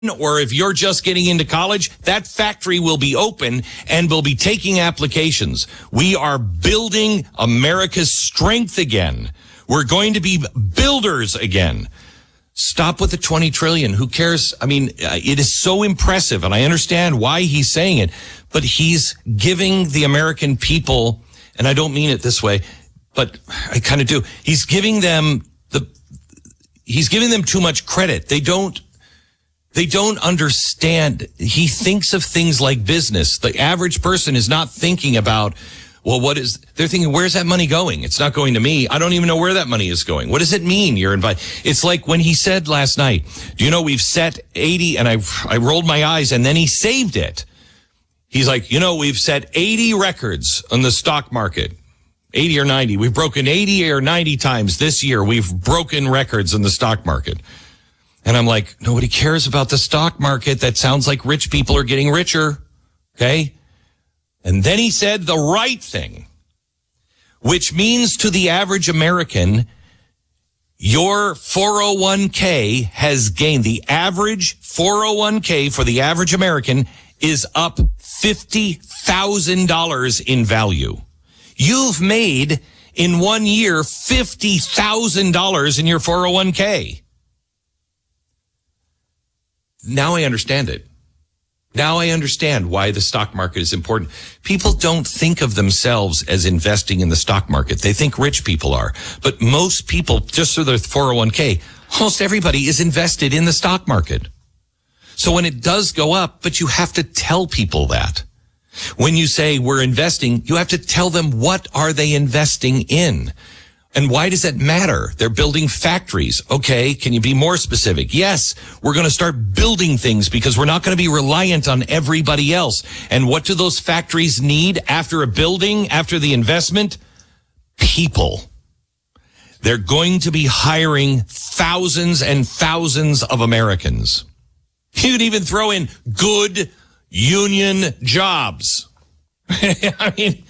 or if you're just getting into college, that factory will be open and will be taking applications. We are building America's strength again. We're going to be builders again. Stop with the 20 trillion. Who cares? I mean, it is so impressive, and I understand why he's saying it, but he's giving the American people, and I don't mean it this way, but I kind of do. He's giving them too much credit. They don't understand. He thinks of things like business. The average person is not thinking about, well, they're thinking, where's that money going? It's not going to me. I don't even know where that money is going. What does it mean? You're invited. It's like when he said last night, do you know, we've set 80, and I rolled my eyes, and then he saved it. He's like, we've set 80 records on the stock market. 80 or 90. We've broken 80 or 90 times this year. We've broken records in the stock market. And I'm like, nobody cares about the stock market. That sounds like rich people are getting richer. Okay. And then he said the right thing, which means to the average American, your 401k has gained. The average 401k for the average American is up $50,000 in value. You've made in 1 year $50,000 in your 401k. Now I understand it. Now I understand why the stock market is important. People don't think of themselves as investing in the stock market. They think rich people are. But most people, just through their 401k, almost everybody is invested in the stock market. So when it does go up, but you have to tell people that. When you say we're investing, you have to tell them what are they investing in. And why does that matter? They're building factories. Okay, can you be more specific? Yes, we're going to start building things because we're not going to be reliant on everybody else. And what do those factories need after a building, after the investment? People. They're going to be hiring thousands and thousands of Americans. You could even throw in good union jobs. I mean,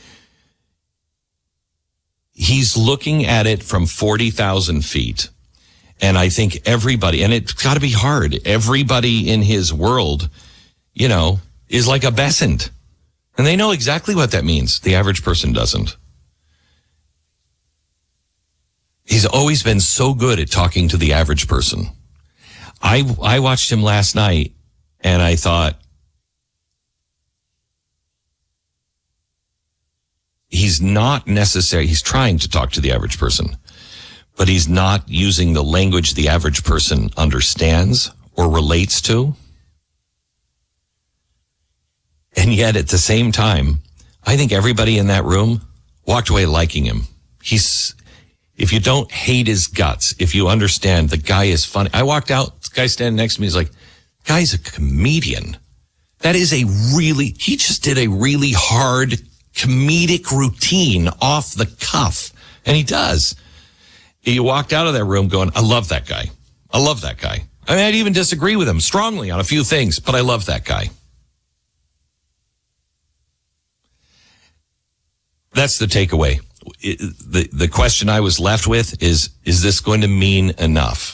he's looking at it from 40,000 feet. And I think everybody, and it's got to be hard, everybody in his world, is like a besant. And they know exactly what that means. The average person doesn't. He's always been so good at talking to the average person. I watched him last night, and I thought, he's not necessary. He's trying to talk to the average person, but he's not using the language the average person understands or relates to. And yet at the same time, I think everybody in that room walked away liking him. If you don't hate his guts, if you understand the guy is funny. I walked out, the guy standing next to me is like, guy's a comedian. That is he just did a really hard comedic routine off the cuff. And he does. He walked out of that room going, I love that guy. I love that guy. I mean, I'd even disagree with him strongly on a few things, but I love that guy. That's the takeaway. The question I was left with is this going to mean enough?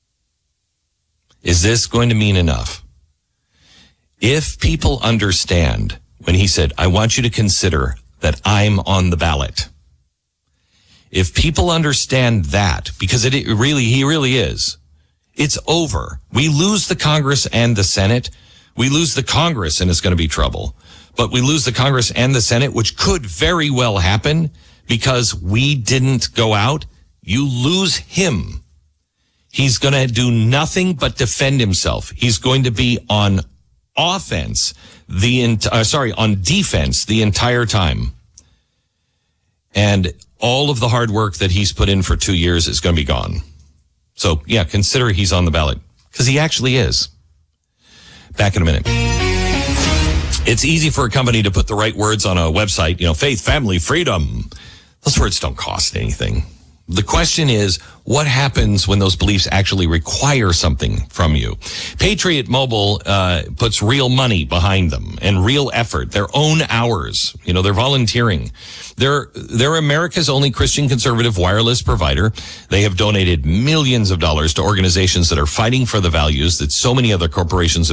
Is this going to mean enough? If people understand when he said, I want you to consider that I'm on the ballot. If people understand that, because he really is, it's over. We lose the Congress and the Senate. We lose the Congress and it's going to be trouble. But we lose the Congress and the Senate, which could very well happen because we didn't go out. You lose him. He's going to do nothing but defend himself. He's going to be on offense on defense the entire time. And all of the hard work that he's put in for 2 years is going to be gone. So, yeah, consider he's on the ballot because he actually is. Back in a minute. It's easy for a company to put the right words on a website, faith, family, freedom. Those words don't cost anything. The question is, what happens when those beliefs actually require something from you? Patriot Mobile puts real money behind them and real effort, their own hours. You know, they're volunteering. They're America's only Christian conservative wireless provider. They have donated millions of dollars to organizations that are fighting for the values that so many other corporations